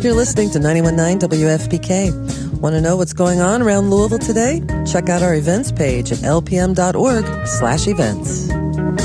you're listening to 91.9 WFPK. Want to know what's going on around Louisville today? Check out our events page at lpm.org/events.